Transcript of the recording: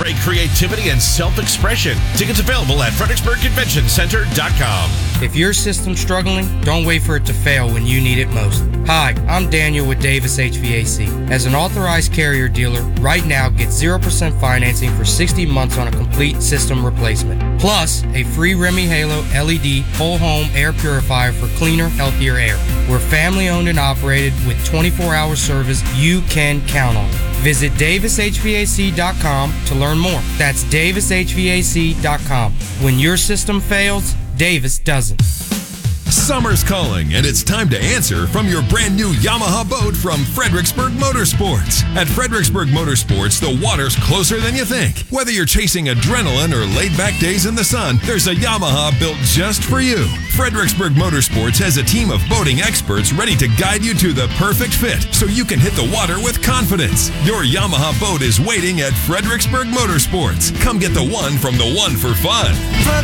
Celebrate creativity and self-expression. Tickets available at FredericksburgConventionCenter.com. If your system's struggling, don't wait for it to fail when you need it most. Hi, I'm Daniel with Davis HVAC. As an authorized Carrier dealer, right now get 0% financing for 60 months on a complete system replacement. Plus, a free Remy Halo LED whole home air purifier for cleaner, healthier air. We're family owned and operated with 24-hour service you can count on. Visit DavisHVAC.com to learn more. That's DavisHVAC.com. When your system fails, Davis doesn't. Summer's calling, and it's time to answer from your brand new Yamaha boat from Fredericksburg Motorsports. At Fredericksburg Motorsports, the water's closer than you think. Whether you're chasing adrenaline or laid-back days in the sun, there's a Yamaha built just for you. Fredericksburg Motorsports has a team of boating experts ready to guide you to the perfect fit so you can hit the water with confidence. Your Yamaha boat is waiting at Fredericksburg Motorsports. Come get the one from the one for fun.